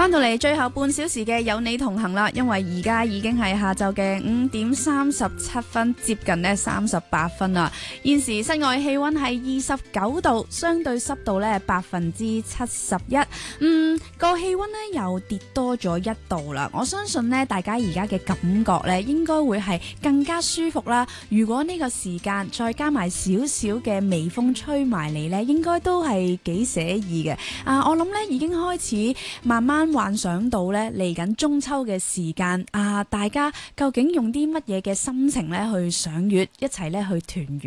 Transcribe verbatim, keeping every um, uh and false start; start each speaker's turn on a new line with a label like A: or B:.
A: 翻到嚟最後半小時嘅有你同行啦，因為而家已經係下晝嘅五點三十七分，接近呢三十八分啦。現時室外氣溫係二十九度，相對濕度呢百分之七十一。嗯，個氣溫呢又跌多咗一度啦。我相信呢大家而家嘅感覺呢應該會係更加舒服啦。如果呢個時間再加埋少少嘅微風吹埋嚟呢，應該都係幾寫意嘅。啊，我諗呢已經開始慢慢幻想到咧嚟緊中秋嘅時間啊，大家究竟用啲乜嘢嘅心情咧去賞月，一齊咧去團圓。